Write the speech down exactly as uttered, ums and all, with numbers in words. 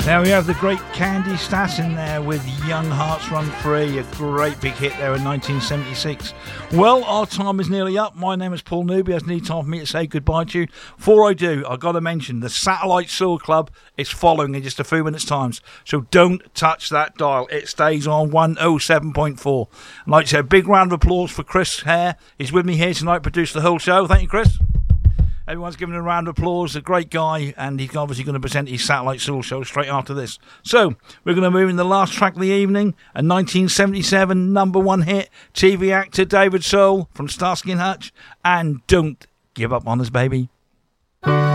Now we have the great Candy Stass in there with Young Hearts Run Free, a great big hit there in nineteen seventy-six. Well, our time is nearly up. My name is Paul Newby. It's nearly time for me to say goodbye to you. Before I do, I've got to mention the Satellite Soul Club is following in just a few minutes' time. So don't touch that dial. It stays on one oh seven point four. I'd like to say a big round of applause for Chris Hare. He's with me here tonight, produced the whole show. Thank you, Chris. Everyone's giving a round of applause. A great guy, and he's obviously going to present his Satellite Soul show straight after this. So, we're going to move in the last track of the evening, a nineteen seventy-seven number one hit, T V actor David Soul from Starsky and Hutch, and Don't Give Up on Us, Baby.